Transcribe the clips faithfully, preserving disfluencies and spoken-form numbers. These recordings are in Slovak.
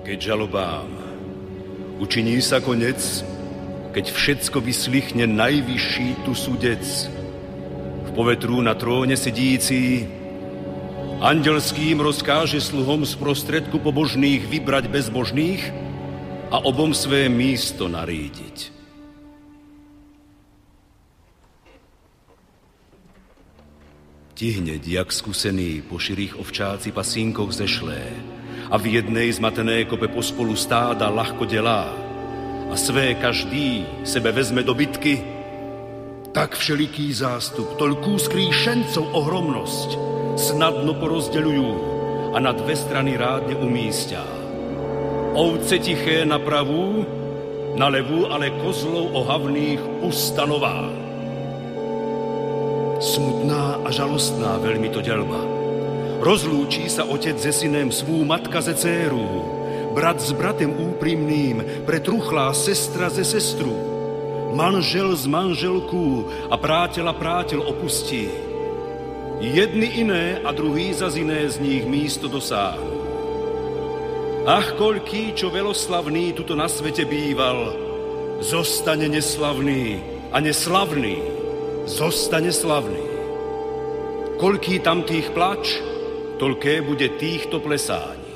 Keď žalobám učiní sa konec, keď všetko vyslychne najvyšší tu sudec, v povetru na tróne sedíci, andelským rozkáže sluhom z prostredku pobožných vybrať bezbožných a obom své místo narídiť. Ti hneď, jak skúsený, po širých ovčáci pasínkoch zešlé a v jednej zmatené kope pospolu stáda ľahko delá a své každý sebe vezme do bitky, tak všeliký zástup toľkú skrýšencov ohromnosť snadno porozdeľujú a na dve strany rádne umístia. Ovce tiché na pravú, na levú ale kozlov ohavných ustanová. Smutná a žalostná veľmi to deľba. Rozlúčí sa otec ze synem, svú matka ze dcéru, brat s bratem úprimným, pretruchlá sestra ze sestru, manžel z manželku a práteľa práteľ opustí. Jedni iné a druhý zas iné z nich místo dosáhnu. Ach, koľký, čo veloslavný tuto na svete býval, zostane neslavný a neslavný zostane slavný. Koľký tam tých plač, toľké bude týchto plesání.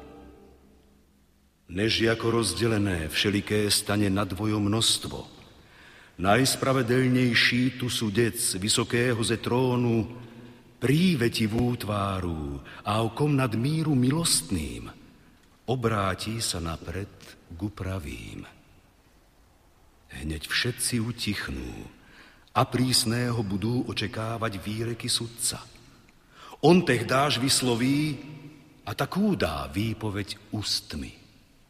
Než ako rozdelené všeliké stane na dvojo množstvo, najspravedelnejší tu sudec vysokého ze trónu prívetivú tváru a okom nad míru milostným obráti sa napred ku pravým. Hneď všetci utichnú a prísného budú očekávať výreky sudca. On tehdáž vysloví a takú dá výpoveď ústmi.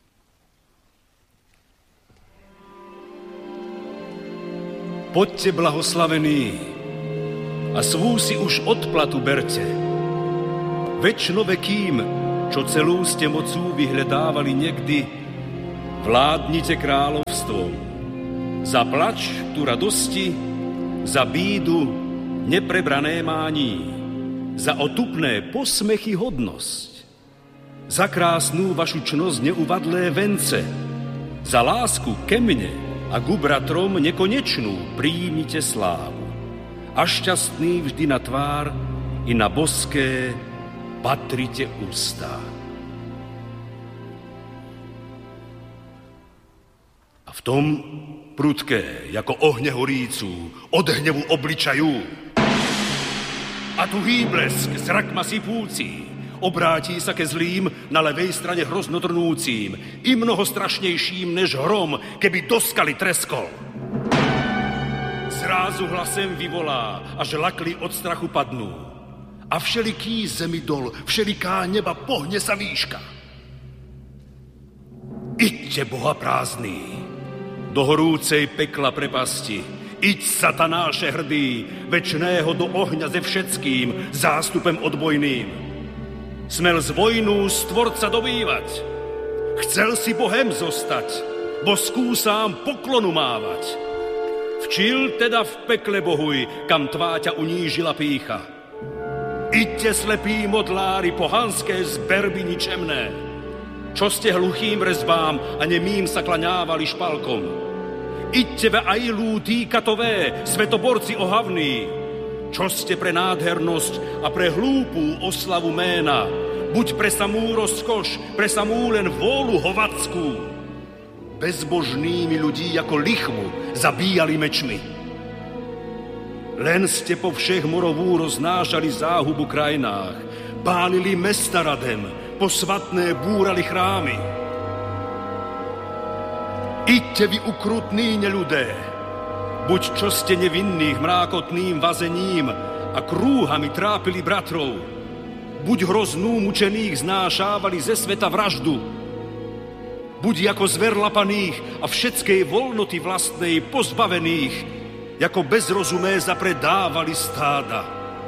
Poďte, blahoslavení, a svú si už odplatu berte. Večnovekým, čo celú ste mocú vyhľadávali niekdy, vládnite kráľovstvom. Za plač tu radosti, za bídu neprebrané mání, za otupné posmechy hodnosť, za krásnú vašu čnosť neuvadlé vence, za lásku ke mne a ku bratrom nekonečnú príjmite slávu. A šťastný vždy na tvár i na boské patrite ústa. A v tom prudké, jako ohne horícu, od hnevu obličajú. A tuhý blesk zrakma sypúci obrátí sa ke zlým na ľavej strane hroznodrnúcím i mnoho strašnejším než hrom, keby do skaly treskol. Zrázu hlasem vyvolá, až lakli od strachu padnú. A všeliký zemi dol, všeliká neba pohne sa výška. Iďte, Boha prázdný, do horúcej pekla prepasti. Iď, satanáše hrdý, večného do ohňa ze všetkým zástupem odbojným. Smel z vojnu stvorca dobývať. Chcel si Bohem zostať, bo skúsám poklonu mávať. Včil teda v pekle bohuj, kam tvá ťa unížila pýcha. Iďte, slepí modlári, pohanské zberby ničemné, čo ste hluchým rezbám a nemým sa klaňávali špalkom. Iďte ve ajlú týkatové, svetoborci ohavní, čo ste pre nádhernosť a pre hlúpú oslavu ména, buď pre samú rozkoš, pre samú len vôľu hovackú. Bezbožnými ľudí ako lichmu zabíjali mečmi. Len ste po všech morovú roznášali záhubu krajinách, pálili mesta radem, posvatné búrali chrámy. Iďte vy ukrutní neľudé, buď čo ste nevinných mrákotným vazením a krúhami trápili bratrov, buď hroznú mučených znášávali ze sveta vraždu, buď ako zver lapaných a všetkej voľnoty vlastnej pozbavených, ako bezrozumé zapredávali stáda.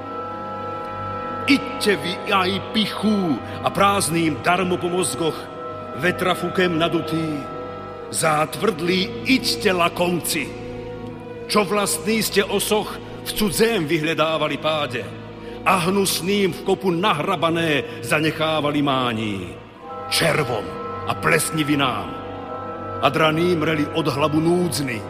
Iďte vy aj pichu a prázdným darmo po mozgoch, vetra fukem nadutý, zátvrdlí iďte lakomci, čo vlastný ste osoch v cudzém vyhľadávali páde a hnusným v kopu nahrabané zanechávali mání. Červom a plesni vinám, a draní mreli od hlavu núdzny.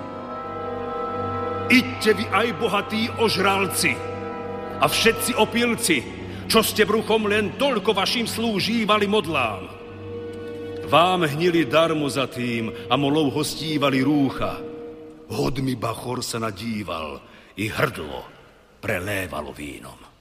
Iďte vy aj bohatí ožralci a všetci opilci, čo ste bruchom len toľko vašim slúžívali modlám. Vám hnili darmo za tým a molov hostívali rúcha. Hodmi bachor sa nadíval i hrdlo prelévalo vínom.